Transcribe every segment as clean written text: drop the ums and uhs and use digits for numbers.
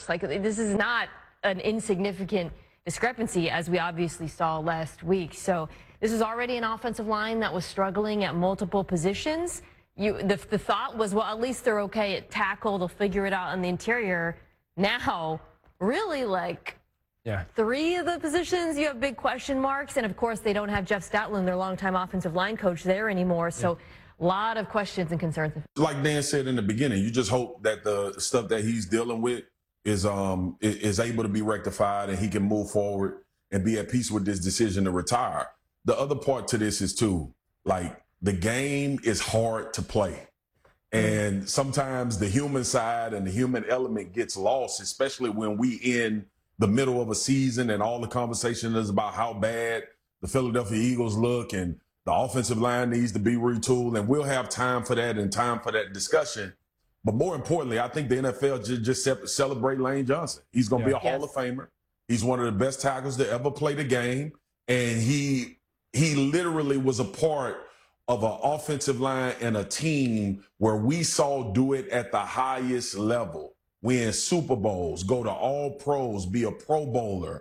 coach. Like, this is not an insignificant discrepancy, as we obviously saw last week. So this is already an offensive line that was struggling at multiple positions. The thought was, well, at least they're okay at tackle. They'll figure it out on the interior. Now, really, like, three of the positions, you have big question marks. And, of course, they don't have Jeff Stoutland, their longtime offensive line coach, there anymore. So a lot of questions and concerns. Like Dan said in the beginning, you just hope that the stuff that he's dealing with is able to be rectified and he can move forward and be at peace with this decision to retire. The other part to this is, too, like, the game is hard to play. And sometimes the human side and the human element gets lost, especially when we in the middle of a season and all the conversation is about how bad the Philadelphia Eagles look and the offensive line needs to be retooled. And we'll have time for that and time for that discussion. But more importantly, I think the NFL just celebrate Lane Johnson. He's going to be a Hall of Famer. He's one of the best tackles to ever play the game. And he literally was a part of an offensive line and a team where we saw do it at the highest level. Win Super Bowls, go to all pros, be a Pro Bowler,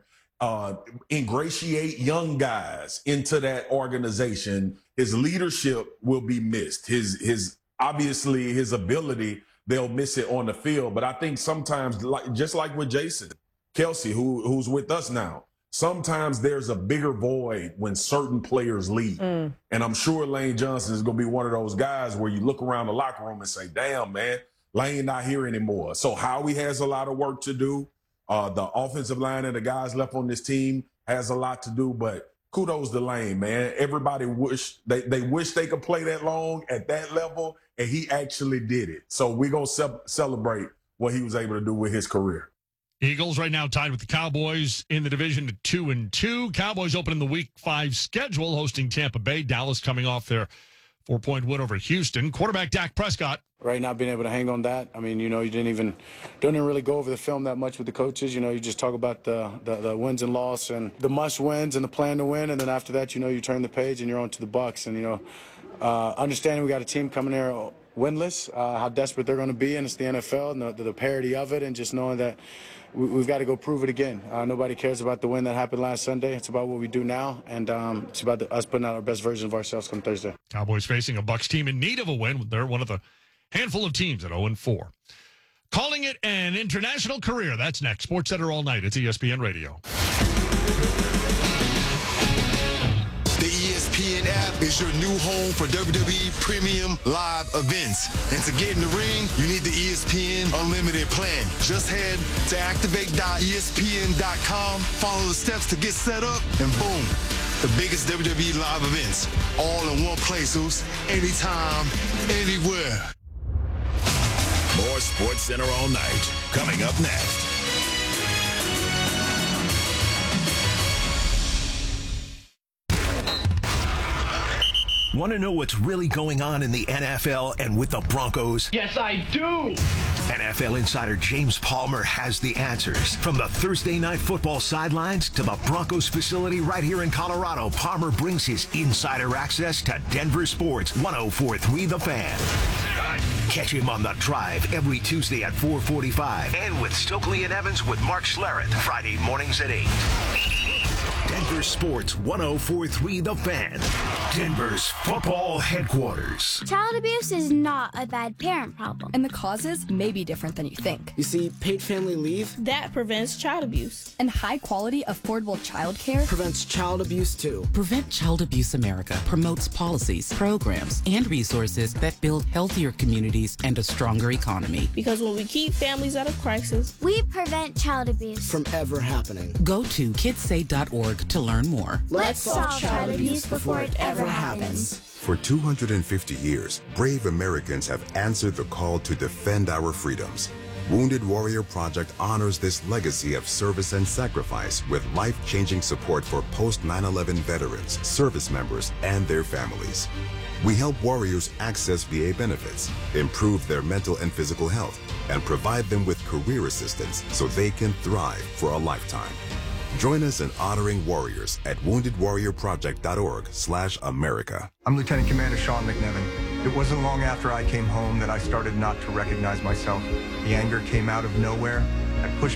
ingratiate young guys into that organization. His leadership will be missed. His obviously his ability, they'll miss it on the field. But I think sometimes, just like with Jason Kelce, who's with us now, sometimes there's a bigger void when certain players leave. And I'm sure Lane Johnson is going to be one of those guys where you look around the locker room and say, damn, man, Lane not here anymore. So Howie has a lot of work to do. The offensive line and the guys left on this team has a lot to do, but kudos to Lane, man. Everybody they wish they could play that long at that level, and he actually did it. So we're going to celebrate what he was able to do with his career. Eagles right now tied with the Cowboys in the division at 2-2. Cowboys opening the Week 5 schedule, hosting Tampa Bay. Dallas coming off their 4-point win over Houston. Quarterback Dak Prescott. Right, not being able to hang on that. I mean, you don't even really go over the film that much with the coaches. You just talk about the wins and loss and the must wins and the plan to win. And then after that, you turn the page and you're on to the Bucs. And, understanding we got a team coming here winless, how desperate they're going to be, and it's the NFL and the parity of it, and just knowing that we've got to go prove it again. Nobody cares about the win that happened last Sunday. It's about what we do now, and it's about us putting out our best version of ourselves come Thursday. Cowboys facing a Bucs team in need of a win. They're one of the handful of teams at 0-4. Calling it an international career. That's next. SportsCenter all night. It's ESPN Radio. The ESPN app is your new home for WWE Premium Live events. And to get in the ring, you need the ESPN Unlimited plan. Just head to activate.espn.com, follow the steps to get set up, and boom, the biggest WWE live events, all in one place, anytime, anywhere. More SportsCenter all night, coming up next. Want to know what's really going on in the NFL and with the Broncos? Yes, I do! NFL insider James Palmer has the answers. From the Thursday Night Football sidelines to the Broncos facility right here in Colorado, Palmer brings his insider access to Denver Sports 104.3 The Fan. Catch him on The Drive every Tuesday at 4:45 and with Stokely and Evans with Mark Schlereth Friday mornings at 8. Denver Sports 104.3 The Fan, Denver's football headquarters. Child abuse is not a bad parent problem. And the causes may be different than you think. You see, paid family leave that prevents child abuse. And high-quality, affordable child care prevents child abuse, too. Prevent Child Abuse America promotes policies, programs, and resources that build healthier communities and a stronger economy. Because when we keep families out of crisis, we prevent child abuse from ever happening. Go to kidsay.org to learn more. Let's solve child abuse before it ever happens. For 250 years, brave Americans have answered the call to defend our freedoms. Wounded Warrior Project honors this legacy of service and sacrifice with life-changing support for post-9/11 veterans, service members, and their families. We help warriors access VA benefits, improve their mental and physical health, and provide them with career assistance so they can thrive for a lifetime. Join us in honoring warriors at woundedwarriorproject.org/America. I'm Lieutenant Commander Sean McNevin. It wasn't long after I came home that I started not to recognize myself. The anger came out of nowhere. I pushed